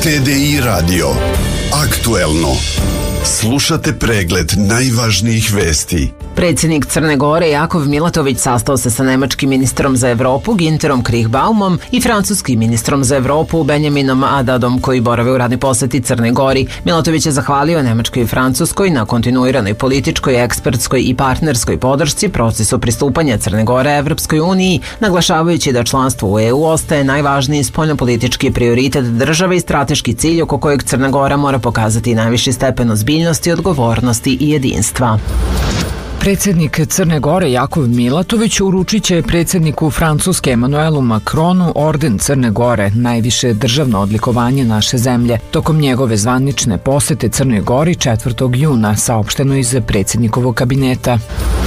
TDI Radio. Aktuelno. Slušate pregled najvažnijih vesti. Predsjednik Crne Gore Jakov Milatović sastao se sa nemačkim ministrom za Evropu Ginterom Kriegbaumom i francuskim ministrom za Evropu Benjaminom Adadom koji borave u radnoj poseti Crnoj Gori. Milatović je zahvalio Nemačkoj i Francuskoj na kontinuiranoj političkoj, ekspertskoj i partnerskoj podršci procesu pristupanja Crne Gore Evropskoj uniji, naglašavajući da članstvo u EU ostaje najvažniji spoljnopolitički prioritet države i strateški cilj oko kojeg Crna Gora mora pokazati najviši stepen ozbiljnosti, odgovornosti i jedinstva. Predsjednik Crne Gore Jakov Milatović uručit će predsjedniku Francuske Emmanuelu Macronu orden Crne Gore, najviše državno odlikovanje naše zemlje, tokom njegove zvanične posete Crnoj Gori 4. juna, saopšteno iz predsjednikovog kabineta.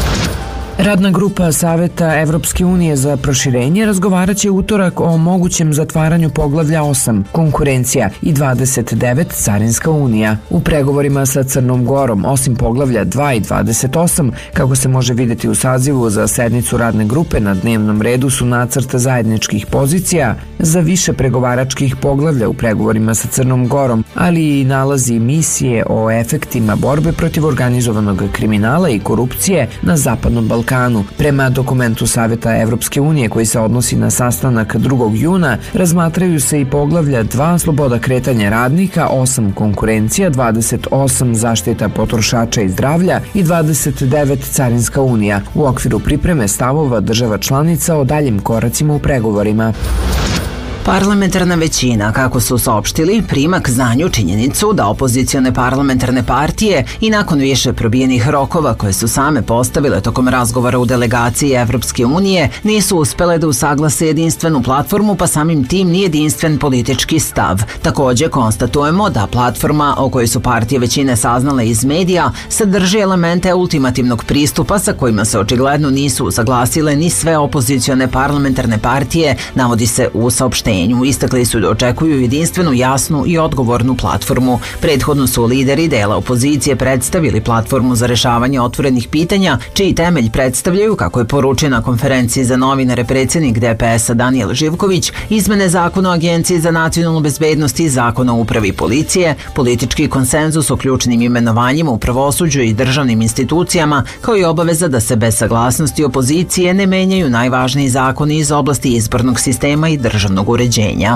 Radna grupa Saveta Evropske unije za proširenje razgovarat će utorak o mogućem zatvaranju poglavlja 8, konkurencija, i 29, carinska unija. U pregovorima sa Crnom Gorom, osim poglavlja 2 i 28, kako se može vidjeti u sazivu za sednicu radne grupe, na dnevnom redu su nacrt zajedničkih pozicija za više pregovaračkih poglavlja u pregovorima sa Crnom Gorom, ali i nalazi misije o efektima borbe protiv organizovanog kriminala i korupcije na Zapadnom Balkanu. Prema dokumentu Saveta Evropske unije koji se odnosi na sastanak 2. juna, razmatraju se i poglavlja 2 sloboda kretanja radnika, 8 konkurencija, 28 zaštita potrošača i zdravlja i 29 carinska unija, u okviru pripreme stavova država članica o daljim koracima u pregovorima. Parlamentarna većina, kako su saopštili, prima k znanju činjenicu da opozicione parlamentarne partije i nakon više probijenih rokova koje su same postavile tokom razgovora u delegaciji Evropske unije nisu uspele da usaglase jedinstvenu platformu, pa samim tim ni jedinstven politički stav. Također konstatujemo da platforma o kojoj su partije većine saznale iz medija sadrži elemente ultimativnog pristupa sa kojima se očigledno nisu usaglasile ni sve opozicione parlamentarne partije, navodi se u saopštenju. Istakli su da očekuju jedinstvenu, jasnu i odgovornu platformu. Prethodno su lideri dela opozicije predstavili platformu za rešavanje otvorenih pitanja, čiji temelj predstavljaju, kako je poručio na konferenciji za novinare predsjednik DPS-a Danijel Živković, izmene zakona o Agenciji za nacionalnu bezbednost i zakona o upravi policije, politički konsenzus o ključnim imenovanjima u pravosuđu i državnim institucijama, kao i obaveza da se bez saglasnosti opozicije ne menjaju najvažniji zakoni iz oblasti izbornog sistema i državnog uređenja.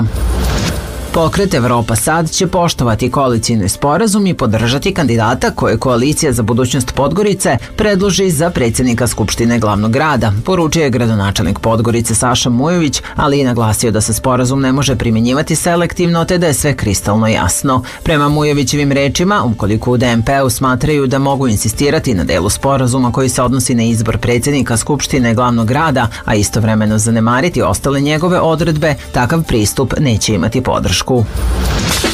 Pokret Evropa Sad će poštovati koalicijni sporazum i podržati kandidata koje Koalicija za budućnost Podgorice predloži za predsjednika Skupštine glavnog grada, poručio je gradonačelnik Podgorice Saša Mujović, ali i naglasio da se sporazum ne može primjenjivati selektivno te da je sve kristalno jasno. Prema Mujovićevim rečima, ukoliko u DNP-u smatraju da mogu insistirati na delu sporazuma koji se odnosi na izbor predsjednika Skupštine glavnog grada, a istovremeno zanemariti ostale njegove odredbe, takav pristup neće imati podršku.